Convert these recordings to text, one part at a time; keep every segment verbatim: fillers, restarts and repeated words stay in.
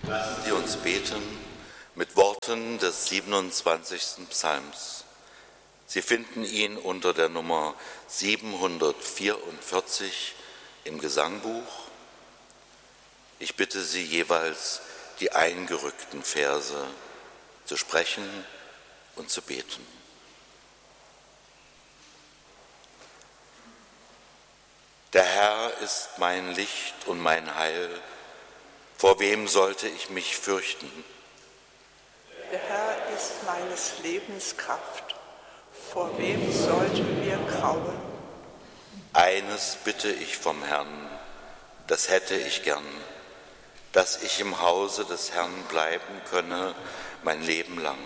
Lassen Sie uns beten mit Worten des siebenundzwanzigsten Psalms. Sie finden ihn unter der Nummer siebenhundertvierundvierzig im Gesangbuch. Ich bitte Sie jeweils, die eingerückten Verse zu sprechen und zu beten. Der Herr ist mein Licht und mein Heil. Vor wem sollte ich mich fürchten? Der Herr ist meines Lebens Kraft. Vor wem sollten wir grauen? Eines bitte ich vom Herrn, das hätte ich gern, dass ich im Hause des Herrn bleiben könne mein Leben lang.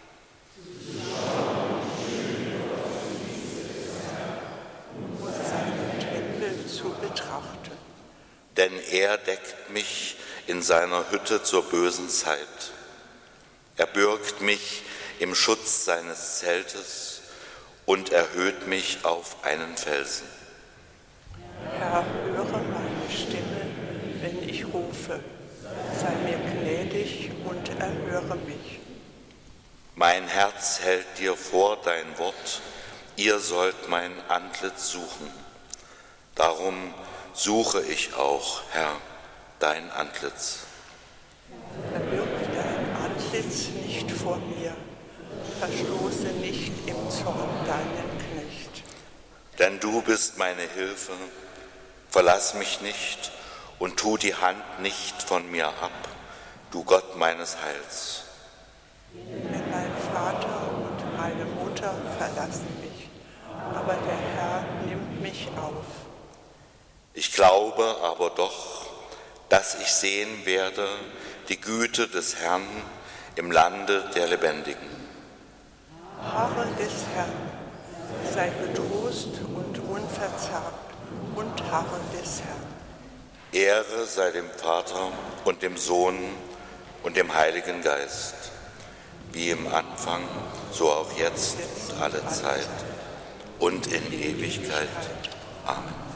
Und seinen Tempel zu betrachten. Denn er deckt mich in seiner Hütte zur bösen Zeit. Er bürgt mich im Schutz seines Zeltes und erhöht mich auf einen Felsen. Herr, höre meine Stimme, wenn ich rufe. Sei mir gnädig und erhöre mich. Mein Herz hält dir vor dein Wort, ihr sollt mein Antlitz suchen. Darum suche ich auch, Herr, dein Antlitz. Verbirge dein Antlitz nicht vor mir, verstoße nicht im Zorn deinen Knecht. Denn du bist meine Hilfe, verlass mich nicht und tu die Hand nicht von mir ab, du Gott meines Heils. Wenn mein Vater und meine Mutter verlassen mich, aber der Herr nimmt mich auf. Ich glaube aber doch, dass ich sehen werde die Güte des Herrn im Lande der Lebendigen. Harre des Herrn, sei getrost und unverzagt und harre des Herrn. Ehre sei dem Vater und dem Sohn und dem Heiligen Geist, wie im Anfang, so auch jetzt und alle Zeit und in Ewigkeit. Amen.